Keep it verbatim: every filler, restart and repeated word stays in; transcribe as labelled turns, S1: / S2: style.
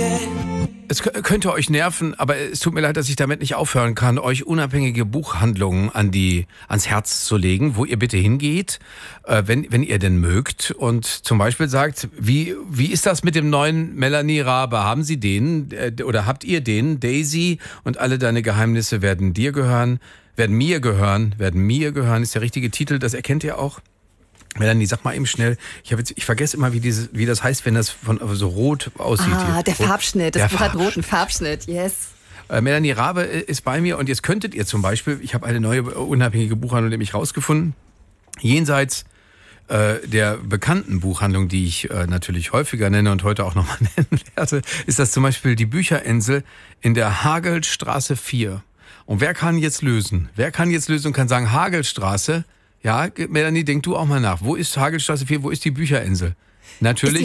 S1: Es könnte euch nerven, aber es tut mir leid, dass ich damit nicht aufhören kann, euch unabhängige Buchhandlungen an die, ans Herz zu legen, wo ihr bitte hingeht, äh, wenn, wenn ihr denn mögt und zum Beispiel sagt, wie, wie ist das mit dem neuen Melanie Rabe? Haben Sie den äh, oder habt ihr den? Daisy und alle deine Geheimnisse werden dir gehören, werden mir gehören, werden mir gehören, ist der richtige Titel, das erkennt ihr auch. Melanie, sag mal eben schnell, ich habe jetzt, ich vergesse immer, wie dieses, wie das heißt, wenn das von so rot aussieht.
S2: Ah,
S1: hier.
S2: der Farbschnitt, das
S1: Der
S2: Buch hat einen roten Farbschnitt, yes.
S1: Äh, Melanie Rabe ist bei mir und jetzt könntet ihr zum Beispiel, ich habe eine neue unabhängige Buchhandlung nämlich rausgefunden, jenseits äh, der bekannten Buchhandlung, die ich äh, natürlich häufiger nenne und heute auch nochmal nennen werde, ist das zum Beispiel die Bücherinsel in der Hagelstraße vier. Und wer kann jetzt lösen? Wer kann jetzt lösen und kann sagen, Hagelstraße. Ja, Melanie, denk du auch mal nach. Wo ist Hagelstraße vier? Wo ist die Bücherinsel? Natürlich.